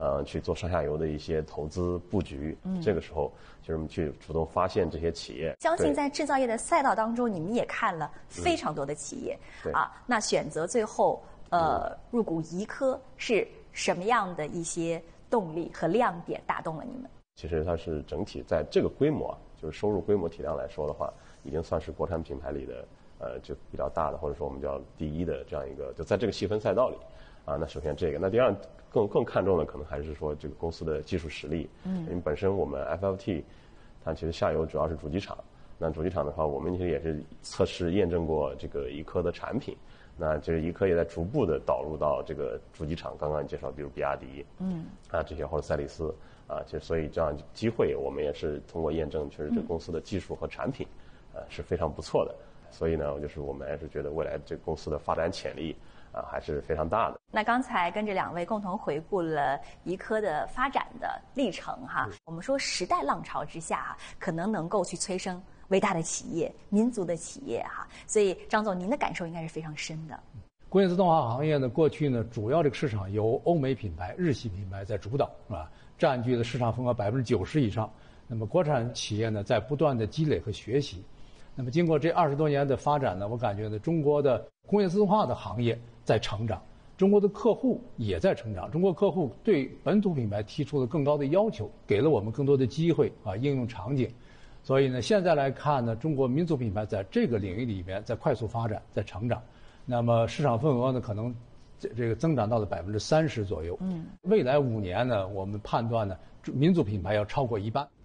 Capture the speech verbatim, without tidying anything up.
呃去做上下游的一些投资布局。嗯，这个时候就是我们去主动发现这些企业。 相信在制造业的赛道当中，你们也看了非常多的企业、 嗯、 啊。那选择最后呃、嗯、入股怡科是什么样的一些动力和亮点打动了你们？ 其实它是整体在这个规模啊，就是收入规模体量来说的话，已经算是国产品牌里的呃就比较大的，或者说我们叫第一的这样一个，就在这个细分赛道里啊。那首先这个，那第二更更看重的可能还是说这个公司的技术实力。嗯，因为本身我们 F L T 它其实下游主要是主机厂，那主机厂的话，我们其实也是测试验证过这个怡科的产品。那就是怡科也在逐步的导入到这个主机厂，刚刚介绍，比如比亚迪，嗯，啊这些或者赛力斯，啊，就所以这样机会，我们也是通过验证，确实这公司的技术和产品，呃是非常不错的。所以呢，就是我们还是觉得未来这个公司的发展潜力啊还是非常大的。 那刚才跟着两位共同回顾了怡科的发展的历程哈，我们说时代浪潮之下哈，可能能够去催生伟大的企业、民族的企业哈，所以张总，您的感受应该是非常深的。 工业自动化行业呢，过去呢，主要这个市场由欧美品牌、日系品牌在主导，是吧？占据了市场份额百分之九十以上。那么国产企业呢，在不断的积累和学习。那么经过这二十多年的发展呢，我感觉呢，中国的工业自动化的行业在成长，中国的客户也在成长。中国客户对本土品牌提出了更高的要求，给了我们更多的机会啊，应用场景。所以呢，现在来看呢，中国民族品牌在这个领域里面在快速发展，在成长。那么市场份额呢，可能这这个增长到了百分之三十左右。嗯，未来五年呢，我们判断呢，民族品牌要超过一半。